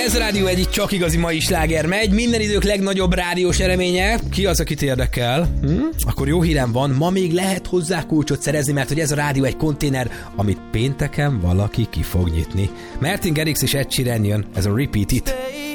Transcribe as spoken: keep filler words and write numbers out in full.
Ez a rádió egyik csak igazi mai sláger megy, minden idők legnagyobb rádiós eredménye. Ki az, akit érdekel? Hm? Akkor jó hírem van, ma még lehet hozzá kulcsot szerezni, mert hogy ez a rádió egy konténer, amit pénteken valaki ki fog nyitni. Martin Garrix és Ed Sheeran jön, ez a Repeat It.